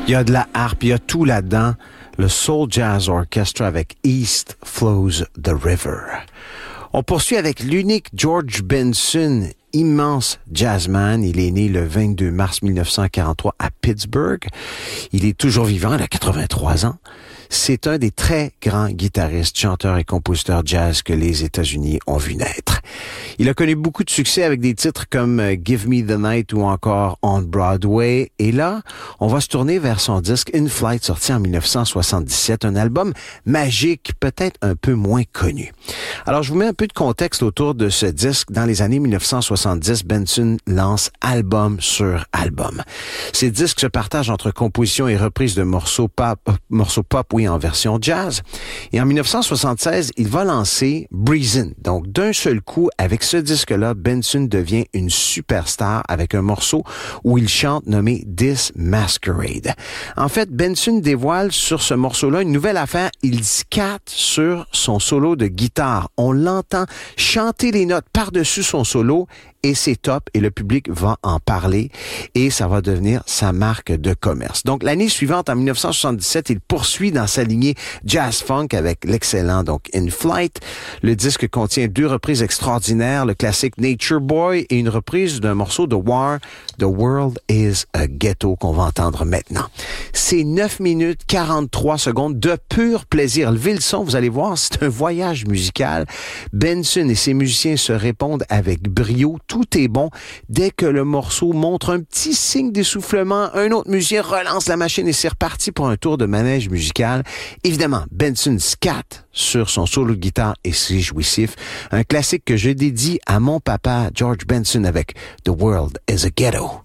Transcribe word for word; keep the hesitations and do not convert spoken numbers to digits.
Il y a de la harpe, il y a tout là-dedans. Le Soul Jazz Orchestra avec East Flows the River. On poursuit avec l'unique George Benson, immense jazzman. Il est né le vingt-deux mars mille neuf cent quarante-trois à Pittsburgh. Il est toujours vivant, il a quatre-vingt-trois ans. C'est un des très grands guitaristes, chanteurs et compositeurs jazz que les États-Unis ont vu naître. Il a connu beaucoup de succès avec des titres comme Give Me the Night ou encore On Broadway. Et là, on va se tourner vers son disque In Flight, sorti en mille neuf cent soixante-dix-sept, un album magique, peut-être un peu moins connu. Alors, je vous mets un peu de contexte autour de ce disque. Dans les années mille neuf cent soixante-dix, Benson lance album sur album. Ces disques se partagent entre compositions et reprises de morceaux pop, euh, morceaux pop, oui, en version jazz. Et en mille neuf cent soixante-seize, il va lancer Breezin'. Donc, d'un seul coup, avec ce disque-là, Benson devient une superstar avec un morceau où il chante nommé This Masquerade. En fait, Benson dévoile sur ce morceau-là une nouvelle affaire. Il scatte sur son solo de guitare. On l'entend chanter les notes par-dessus son solo et c'est top et le public va en parler et ça va devenir sa marque de commerce. Donc, l'année suivante, en mille neuf cent soixante-dix-sept, il poursuit dans sa lignée jazz-funk avec l'excellent donc In Flight. Le disque contient deux reprises extraordinaires, le classique Nature Boy et une reprise d'un morceau de War, The World is a Ghetto, qu'on va entendre maintenant. C'est neuf minutes quarante-trois secondes de pur plaisir. Levez le son, vous allez voir, c'est un voyage musical. Benson et ses musiciens se répondent avec brio. Tout est bon. Dès que le morceau montre un petit signe d'essoufflement, un autre musicien relance la machine et c'est reparti pour un tour de manège musical. Évidemment, Benson scatte sur son solo de guitare et c'est jouissif. Un classique que je dédie à mon papa, George Benson, avec The World is a Ghetto.